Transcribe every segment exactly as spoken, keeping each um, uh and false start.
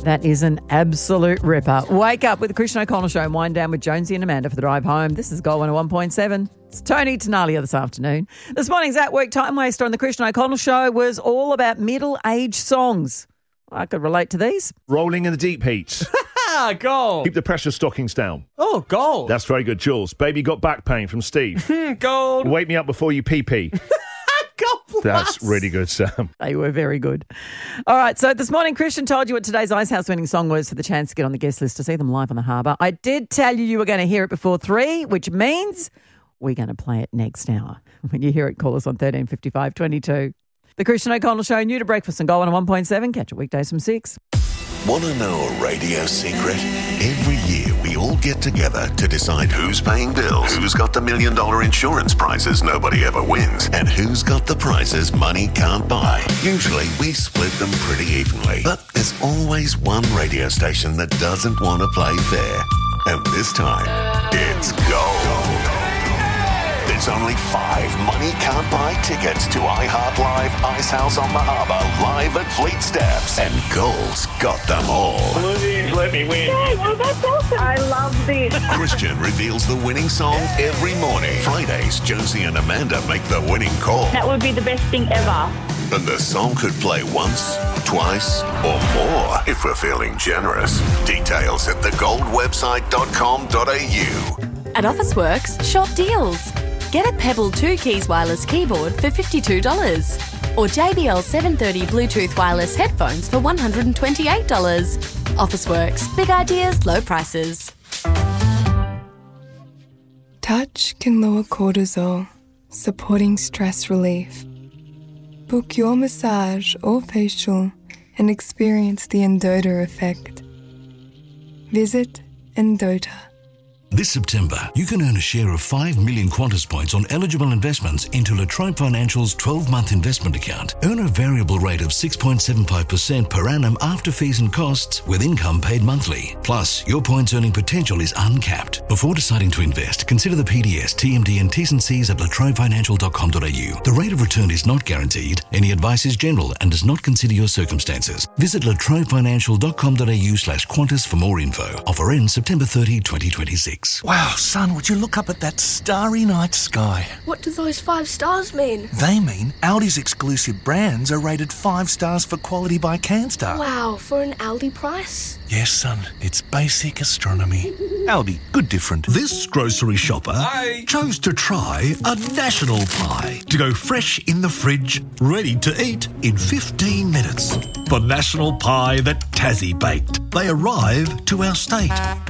That is an absolute ripper. Wake up with the Christian O'Connell Show and wind down with Jonesy and Amanda for the drive home. This is Gold one oh one point seven. It's Tony Tenalia this afternoon. This morning's At Work Time Waster on the Christian O'Connell Show was all about middle-aged songs. I could relate to these. Rolling in the deep heat. Gold. Keep the pressure stockings down. Oh, gold. That's very good, Jules. Baby got back pain from Steve. Gold. Wake me up before you pee pee. Gold. That's really good, Sam. They were very good. All right, so this morning, Christian told you what today's Icehouse winning song was for the chance to get on the guest list to see them live on the harbour. I did tell you you were going to hear it before three, which means we're going to play it next hour. When you hear it, call us on thirteen fifty-five twenty-two. The Christian O'Connell Show, new to breakfast and Gold one oh one point seven. Catch it weekdays from six. Want to know a radio secret? Every year we all get together to decide who's paying bills, who's got the million dollar insurance prizes nobody ever wins, and who's got the prizes money can't buy. Usually we split them pretty evenly, but there's always one radio station that doesn't want to play fair. And this time, it's Gold. There's only five money can't buy tickets to iHeart Live Icehouse on the Harbour live at Fleet Steps, and Gold's got them all. Please let me win. Hey, well, that's awesome. I love this. Christian reveals the winning song every morning. Fridays, Jonesy and Amanda make the winning call. That would be the best thing ever. And the song could play once, twice, or more if we're feeling generous. Details at the gold website dot com dot a u. At Officeworks, shop deals. Get a Pebble two Keys wireless keyboard for fifty-two dollars or J B L seven thirty Bluetooth wireless headphones for one hundred twenty-eight dollars. Officeworks, big ideas, low prices. Touch can lower cortisol, supporting stress relief. Book your massage or facial and experience the Endota effect. Visit Endota. This September, you can earn a share of five million Qantas points on eligible investments into La Trobe Financial's twelve-month investment account. Earn a variable rate of six point seven five percent per annum after fees and costs with income paid monthly. Plus, your points earning potential is uncapped. Before deciding to invest, consider the P D S, T M D and T's and C's at la trobe financial dot com dot a u. The rate of return is not guaranteed. Any advice is general and does not consider your circumstances. Visit la trobe financial dot com dot a u slash Qantas for more info. Offer ends September thirtieth, twenty twenty-six. Wow, son, would you look up at that starry night sky? What do those five stars mean? They mean Aldi's exclusive brands are rated five stars for quality by CanStar. Wow, for an Aldi price? Yes, son, it's basic astronomy. Aldi, good different. This grocery shopper Hi. chose to try a national pie to go fresh in the fridge, ready to eat in fifteen minutes. For national pie that Tassie baked, they arrive to our state.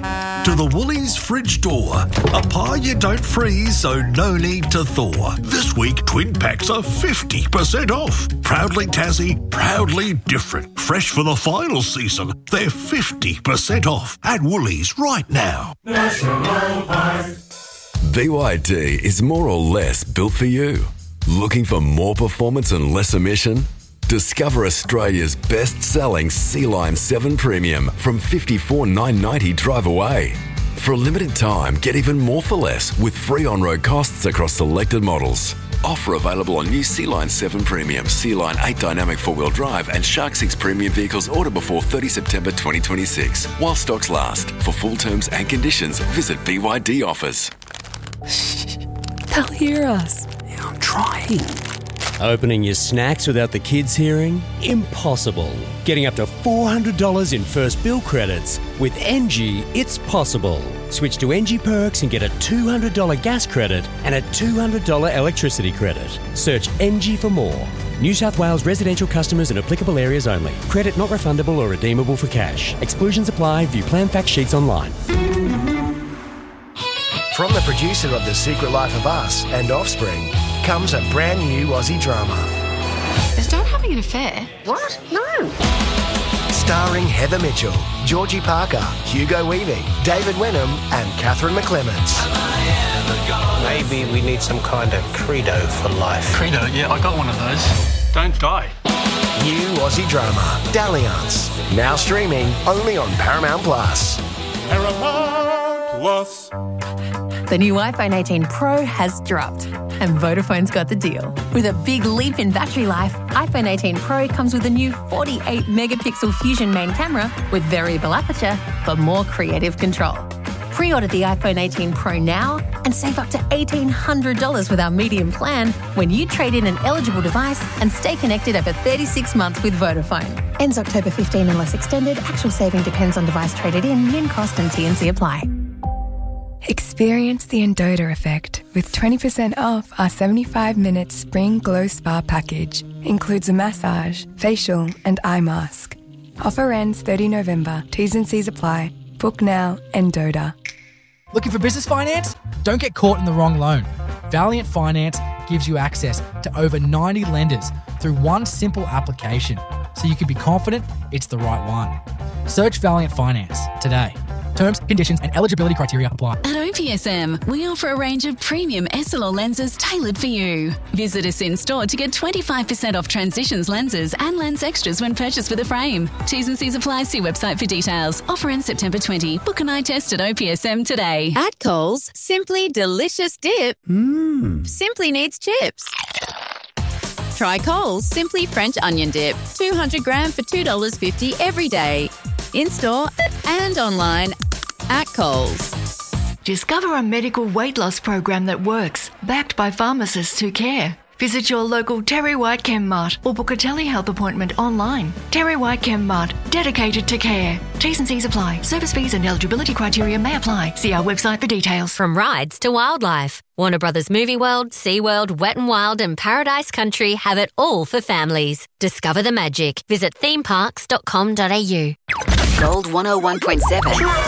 To the Woolies fridge door, a pie you don't freeze, so no need to thaw. This week, twin packs are fifty percent off. Proudly Tassie, proudly different. Fresh for the final season, they're fifty percent off at Woolies right now. National Pies. B Y D is more or less built for you. Looking for more performance and less emission? Discover Australia's best-selling Sea Line seven Premium from fifty-four thousand nine hundred ninety dollars drive away. For a limited time, get even more for less with free on-road costs across selected models. Offer available on new Sea Line seven Premium, Sea Line eight Dynamic four-wheel drive and Shark six Premium vehicles order before thirtieth September twenty twenty-six. While stocks last. For full terms and conditions, visit B Y D offers. Shh, they'll hear us. Yeah, I'm trying. Opening your snacks without the kids hearing? Impossible. Getting up to four hundred dollars in first bill credits. With N G, it's possible. Switch to N G Perks and get a two hundred dollars gas credit and a two hundred dollars electricity credit. Search N G for more. New South Wales residential customers in applicable areas only. Credit not refundable or redeemable for cash. Exclusions apply. View plan fact sheets online. From the producer of The Secret Life of Us and Offspring comes a brand new Aussie drama. Is Dad having an affair? What? No. Starring Heather Mitchell, Georgie Parker, Hugo Weaving, David Wenham and Catherine McClements. Maybe we need some kind of credo for life. Credo? Yeah, I got one of those. Don't die. New Aussie drama, Dalliance. Now streaming only on Paramount Plus. Paramount Plus. The new iPhone eighteen Pro has dropped. and Vodafone's got the deal. With a big leap in battery life, iPhone eighteen Pro comes with a new forty-eight megapixel Fusion main camera with variable aperture for more creative control. Pre-order the iPhone eighteen Pro now and save up to eighteen hundred dollars with our medium plan when you trade in an eligible device and stay connected over thirty-six months with Vodafone. Ends October fifteenth unless extended. Actual saving depends on device traded in. Min cost and T and C apply. Experience the Endota effect with twenty percent off our seventy-five minute Spring Glow Spa package. Includes a massage, facial and eye mask. Offer ends thirtieth of November. T's and C's apply. Book now, Endota. Looking for business finance? Don't get caught in the wrong loan. Valiant Finance gives you access to over ninety lenders through one simple application, so you can be confident it's the right one. Search Valiant Finance today. Terms, conditions and eligibility criteria apply. At O P S M, we offer a range of premium S L R lenses tailored for you. Visit us in store to get twenty-five percent off Transitions lenses and lens extras when purchased with a frame. T's and C's apply. See website for details. Offer ends September twentieth. Book an eye test at O P S M today. At Coles, simply delicious dip. Mmm. Simply needs chips. Try Coles Simply French Onion Dip. two hundred gram for two dollars fifty every day. In-store and online at Coles. Discover a medical weight loss program that works, backed by pharmacists who care. Visit your local Terry White Chem Mart or book a telehealth appointment online. Terry White Chem Mart, dedicated to care. T's and C's apply. Service fees and eligibility criteria may apply. See our website for details. From rides to wildlife, Warner Brothers Movie World, SeaWorld, Wet n Wild and Paradise Country have it all for families. Discover the magic. Visit theme parks dot com dot a u. Gold one oh one point seven.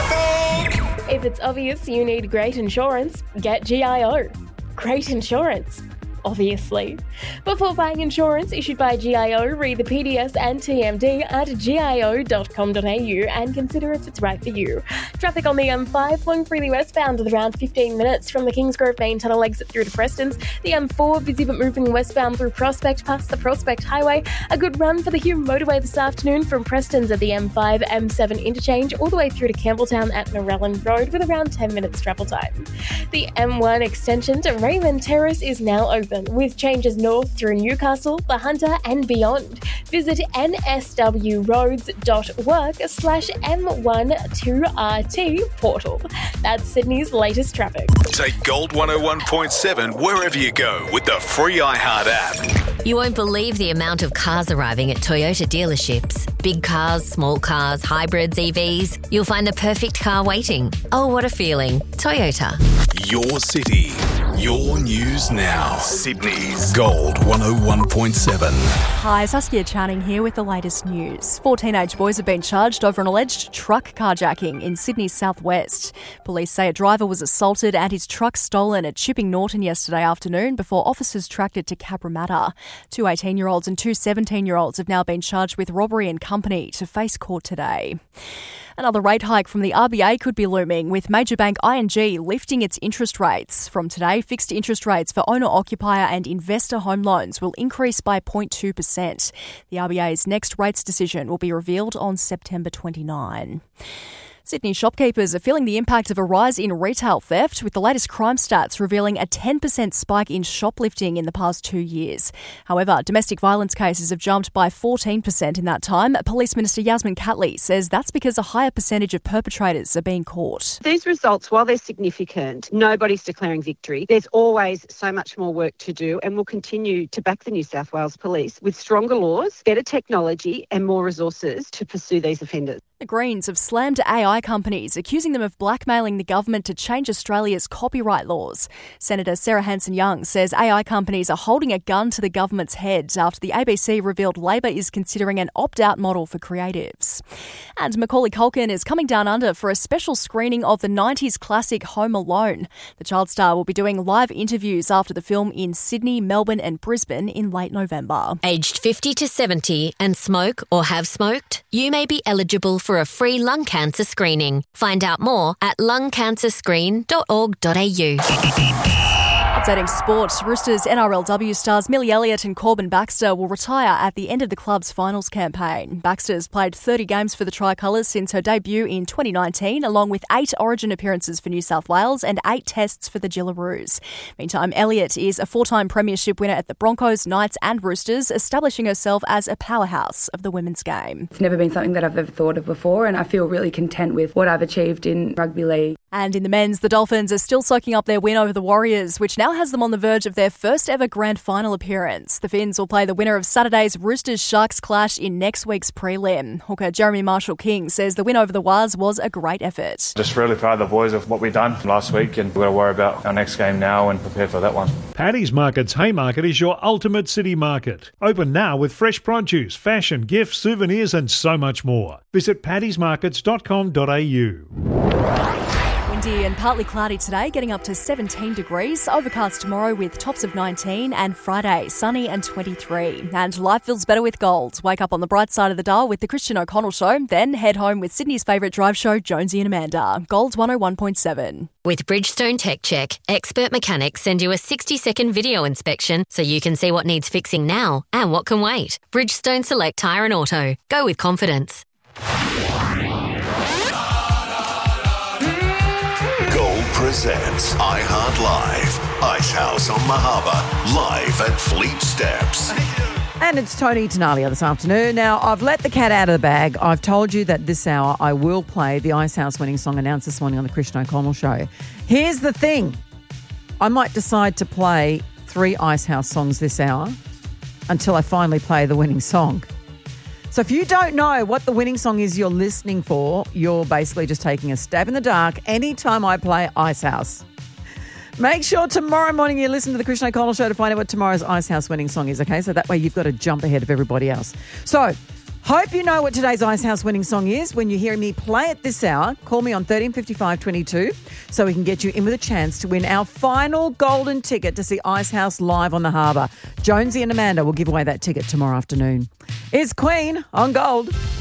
If it's obvious you need great insurance, get G I O. Great insurance. Obviously. Before buying insurance issued by G I O, read the P D S and T M D at G I O dot com dot a u and consider if it's right for you. Traffic on the M five flowing freely westbound at around fifteen minutes from the Kingsgrove main tunnel exit through to Preston's. The M four busy but moving westbound through Prospect past the Prospect Highway. A good run for the Hume motorway this afternoon from Preston's at the M five M seven interchange all the way through to Campbelltown at Norelland Road with around ten minutes travel time. The M one extension to Raymond Terrace is now open, with changes north through Newcastle, the Hunter and beyond. Visit n s w roads dot work slash m one two r t portal. That's Sydney's latest traffic. Take Gold one oh one point seven wherever you go with the free iHeart app. You won't believe the amount of cars arriving at Toyota dealerships. Big cars, small cars, hybrids, E Vs. You'll find the perfect car waiting. Oh, what a feeling. Toyota. Your city, your news now. Sydney's Gold one oh one point seven. Hi, Saskia Channing here with the latest news. Four teenage boys have been charged over an alleged truck carjacking in Sydney's southwest. Police say a driver was assaulted and his truck stolen at Chipping Norton yesterday afternoon before officers tracked it to Cabramatta. Two eighteen-year-olds and two seventeen-year-olds have now been charged with robbery and company to face court today. Another rate hike from the R B A could be looming, with major bank I N G lifting its interest rates. From today, fixed interest rates for owner-occupier and investor home loans will increase by zero point two percent. The R B A's next rates decision will be revealed on September twenty-ninth. Sydney shopkeepers are feeling the impact of a rise in retail theft, with the latest crime stats revealing a ten percent spike in shoplifting in the past two years. However, domestic violence cases have jumped by fourteen percent in that time. Police Minister Yasmin Catley says that's because a higher percentage of perpetrators are being caught. These results, while they're significant, nobody's declaring victory. There's always so much more work to do, and we'll continue to back the New South Wales Police with stronger laws, better technology and more resources to pursue these offenders. The Greens have slammed A I companies, accusing them of blackmailing the government to change Australia's copyright laws. Senator Sarah Hanson-Young says A I companies are holding a gun to the government's head after the A B C revealed Labor is considering an opt-out model for creatives. And Macaulay Culkin is coming down under for a special screening of the nineties classic Home Alone. The child star will be doing live interviews after the film in Sydney, Melbourne and Brisbane in late November. Aged fifty to seventy and smoke or have smoked, you may be eligible for a free lung cancer screening. Find out more at lung cancer screen dot org dot a u. Updating sport, Roosters N R L W stars Millie Elliott and Corbin Baxter will retire at the end of the club's finals campaign. Baxter's played thirty games for the Tricolours since her debut in twenty nineteen, along with eight Origin appearances for New South Wales and eight tests for the Jillaroos. Meantime, Elliott is a four-time premiership winner at the Broncos, Knights and Roosters, establishing herself as a powerhouse of the women's game. It's never been something that I've ever thought of before, and I feel really content with what I've achieved in rugby league. And in the men's, the Dolphins are still soaking up their win over the Warriors, which now has them on the verge of their first ever grand final appearance. The Finns will play the winner of Saturday's Roosters-Sharks clash in next week's prelim. Hooker Jeremy Marshall-King says the win over the Wars was a great effort. Just really proud of the boys of what we've done last week, and we've got to worry about our next game now and prepare for that one. Paddy's Market's Haymarket is your ultimate city market. Open now with fresh produce, fashion, gifts, souvenirs and so much more. Visit paddys markets dot com dot a u. Windy and partly cloudy today, getting up to seventeen degrees. Overcast tomorrow with tops of nineteen, and Friday sunny and twenty-three. And life feels better with gold. Wake up on the bright side of the dial with the Christian O'Connell Show, then head home with Sydney's favourite drive show, Jonesy and Amanda. Gold one oh one point seven. With Bridgestone Tech Check, expert mechanics send you a sixty-second video inspection so you can see what needs fixing now and what can wait. Bridgestone Select Tyre and Auto. Go with confidence. Presents iHeart Live. Icehouse on Mahaba, live at Fleet Steps. And it's Tony Tenalia this afternoon. Now, I've let the cat out of the bag. I've told you that this hour I will play the Icehouse winning song announced this morning on the Christian O'Connell Show. Here's the thing. I might decide to play three Icehouse songs this hour until I finally play the winning song. So if you don't know what the winning song is you're listening for, you're basically just taking a stab in the dark anytime I play Icehouse. Make sure tomorrow morning you listen to the Christian O'Connell Show to find out what tomorrow's Icehouse winning song is, okay? So that way you've got to jump ahead of everybody else. So, hope you know what today's Icehouse winning song is. When you hear me play it this hour, call me on thirteen fifty-five twenty-two so we can get you in with a chance to win our final golden ticket to see Icehouse live on the harbour. Jonesy and Amanda will give away that ticket tomorrow afternoon. It's Queen on Gold.